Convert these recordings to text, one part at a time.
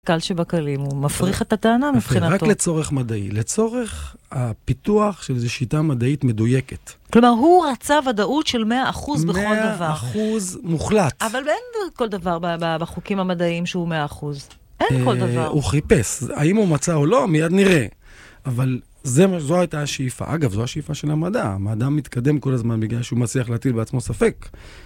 קל שבקלים, הוא מפריך את הטענה מבחינתו. רק לצורך מדעי, לצורך הפיתוח של איזו שיטה מדעית מדויקת. כלומר, הוא רצה ודאות של 100% בכל דבר. 100% מוחלט. אבל אין כל דבר בחוקים המדעיים שהוא 100%. אין כל דבר. הוא חיפש. האם הוא מצא או לא, מיד נראה. אבל זו הייתה השאיפה. אגב, זו השאיפה של המדע. המדע מתקדם כל הזמן בגלל שהוא מצליח להטיל בעצמו ספק.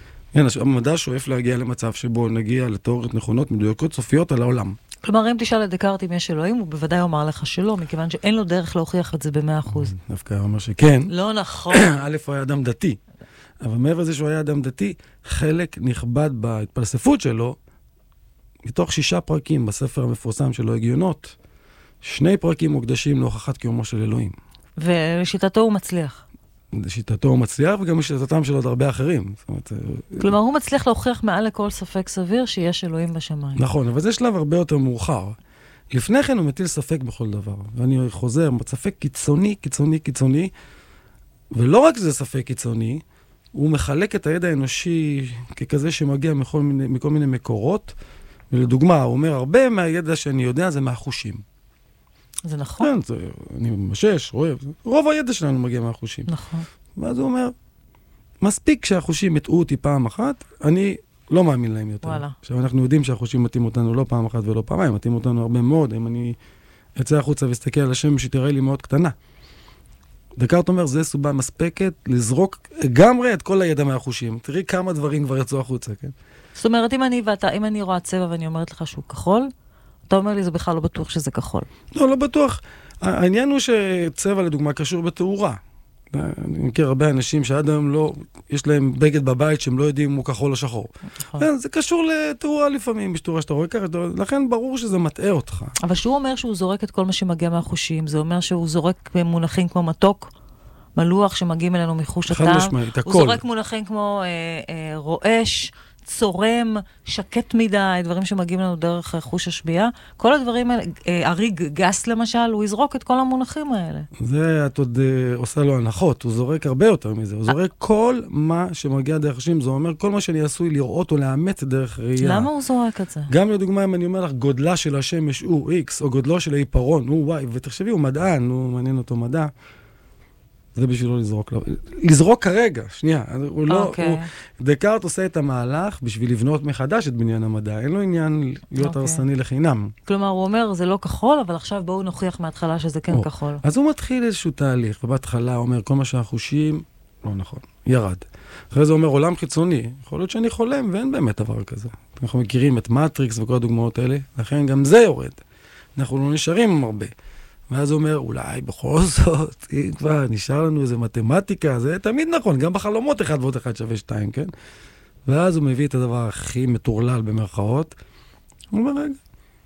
המדע שואף להגיע למצב שבו נגיע לתיאוריות נכונות, מדויקות, סופיות על העולם. כלומר, אם תשאל את דקארט אם יש אלוהים, הוא בוודאי אומר לך שלא, מכיוון שאין לו דרך להוכיח את זה ב100%. דווקא הוא אומר שכן. לא נכון. א', הוא היה אדם דתי. אבל מעבר לזה שהוא היה אדם דתי, חלק נכבד בהתפלספות שלו, מתוך 6 פרקים בספר המפורסם שלו, הגיונות, 2 פרקים מוקדשים להוכחת קיומו של אלוהים. ולשיטתו הוא מצליח. לשיטתו הוא מצליח, וגם לשיטתם של עוד הרבה אחרים. כלומר, הוא מצליח להוכיח מעל לכל ספק סביר שיש אלוהים בשמיים. נכון, אבל זה שלב הרבה יותר מאוחר. לפני כן הוא מטיל ספק בכל דבר. ואני חוזר, ספק קיצוני, קיצוני, קיצוני, ולא רק זה ספק קיצוני, הוא מחלק את הידע האנושי ככזה שמגיע מכל מיני מקורות, ולדוגמה, הוא אומר, הרבה מהידע שאני יודע זה מהחושים. זה נכון. כן, אני משש, אוהב. רוב הידע שלנו מגיע מהחושים. נכון. ואז הוא אומר, מספיק שהחושים יטעו אותי פעם אחת, אני לא מאמין להם יותר. וואלה. עכשיו, אנחנו יודעים שהחושים מתאים אותנו לא פעם אחת ולא פעמיים, מתאים אותנו הרבה מאוד. אם אני אצא החוצה ואסתכל על השם שתראה לי מאוד קטנה. דקארט אומר, זה סובה מספקת לזרוק לגמרי את כל הידע מהחושים. תראי כמה דברים כבר יצאו החוצה, כן? זאת אומרת, אם אני רואה צבע ואני אומרת לך שהוא כחול, אתה אומר לי, זה בכלל לא בטוח שזה כחול. לא, לא בטוח. העניין הוא שצבע, לדוגמה, קשור בתאורה. אני מכיר הרבה אנשים שעד היום לא, יש להם בגד בבית שהם לא יודעים אם הוא כחול או שחור. נכון. זה קשור לתאורה לפעמים, יש תאורה שאתה רואה ככה, לכן ברור שזה מטעה אותך. אבל שהוא אומר שהוא זורק את כל מה שמגיע מהחושים, זה אומר שהוא זורק מונחים כמו מתוק, מלוח שמגיעים אלינו מחוש הטעם. חד משמעית, הכל. הוא זורק מונחים כמו רועש, צורם, שקט מדי, דברים שמגיעים לנו דרך חוש השביעה. כל הדברים האלה, אריג גס למשל, הוא יזרוק את כל המונחים האלה. זה את עוד עושה לו הנחות, הוא זורק הרבה יותר מזה. הוא זורק כל מה שמגיע דרך חושים, זה אומר כל מה שאני עשוי לראות או לאמץ דרך ראייה. למה הוא זורק את זה? גם לדוגמה, אם אני אומר לך, גודלה של השמש הוא X, או גודלו של העיפרון הוא Y, ותחשבי, הוא מדען, הוא מעניין אותו מדע. זה בשבילו לזרוק. לזרוק כרגע, שנייה. דקארט עושה את המהלך בשביל לבנות מחדש את בניין המדע. אין לו עניין להיות הרסני לחינם. כלומר, הוא אומר, זה לא כחול, אבל עכשיו בואו נוכיח מההתחלה שזה כן כחול. אז הוא מתחיל איזשהו תהליך, ובהתחלה הוא אומר, כל מה שהחושים, לא נכון, ירד. אחרי זה הוא אומר, עולם חיצוני. יכול להיות שאני חולם, ואין באמת דבר כזה. אנחנו מכירים את מטריקס וכל הדוגמאות האלה, לכן גם זה יורד. אנחנו לא נשארים הרבה. ואז הוא אומר, אולי בכל זאת, אם כבר נשאר לנו איזה מתמטיקה, זה תמיד נכון, גם בחלומות 1 ועוד 1 שווה 2, כן? ואז הוא מביא את הדבר הכי מטורלל במרכאות, הוא אומר, רגע,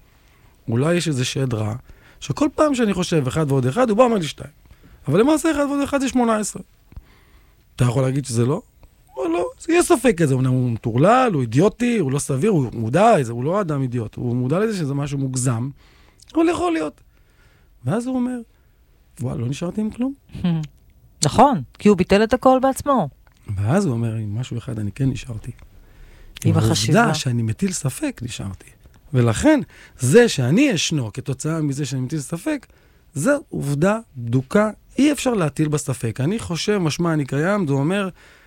אולי יש איזה שד רע, שכל פעם שאני חושב 1 ועוד 1, הוא בא אומר לי 2. אבל למעשה 1 ועוד 1 זה 18. אתה יכול להגיד שזה לא? או לא, זה יהיה ספק כזה, הוא מטורלל, הוא אידיוטי, הוא לא סביר, הוא מודע לזה, הוא לא אדם אידיוט, הוא מודע לזה שזה משהו מוגזם, אבל יכול להיות. ואז הוא אומר, וואלה, לא נשארתי עם כלום. נכון, כי הוא ביטל את הכל בעצמו. ואז הוא אומר, עם משהו אחד אני כן נשארתי. עם החשיבה. העובדה שאני מטיל ספק נשארתי. ולכן, זה שאני ישנו כתוצאה מזה שאני מטיל ספק, זו עובדה בדוקה, אי אפשר להטיל בספק. אני חושב, משמע אני קיים, זה אומר,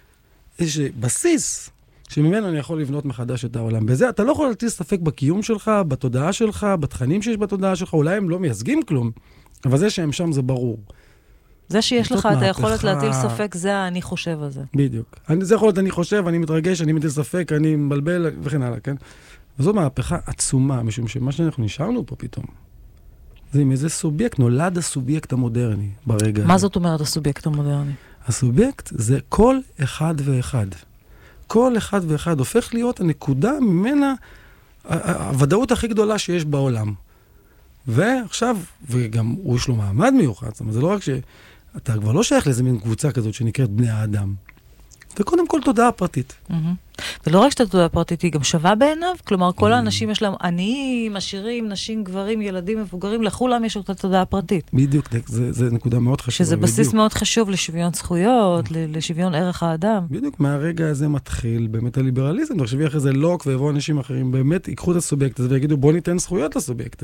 יש בסיס שממנו אני יכול לבנות מחדש את העולם. בזה אתה לא יכול להטיל ספק בקיום שלך, בתודעה שלך, בתכנים שיש בתודעה שלך, אולי הם לא מייצגים כלום, אבל זה שהם שם זה ברור. זה שיש לך את היכולת להטיל ספק, זה אני חושב על זה. בדיוק. זה יכול להיות אני חושב, אני מתרגש, אני מטיל ספק, אני מבלבל וכן הלאה, כן? וזאת מהפכה עצומה, משום שמה שאנחנו נשארנו פה פתאום, זה עם איזה סובייקט, נולד הסובייקט המודרני ברגע. מה זאת אומרת הסובייקט המודרני? הסובייקט זה כל אחד ואחד. כל אחד ואחד הופך להיות הנקודה ממנה, הוודאות הכי גדולה שיש בעולם. ועכשיו, וגם הוא יש לו מעמד מיוחד, זאת אומרת, זה לא רק שאתה כבר לא שייך לאיזה מין קבוצה כזאת שנקראת בני האדם. וקודם כל תודעה פרטית. ולא רק שאתה תודעה פרטית, היא גם שווה בעיניו? כלומר, כל האנשים יש להם עניים, עשירים, נשים, גברים, ילדים, מבוגרים, לכולם יש אותה תודעה פרטית. בדיוק, זה נקודה מאוד חשובה. שזה בסיס מאוד חשוב לשוויון זכויות, לשוויון ערך האדם. בדיוק, מהרגע הזה מתחיל באמת הליברליזם. תחשבי אחרי זה לוק ויבואו אנשים אחרים, באמת ייקחו את הסובייקט הזה ויגידו, בוא ניתן זכויות לסובייקט.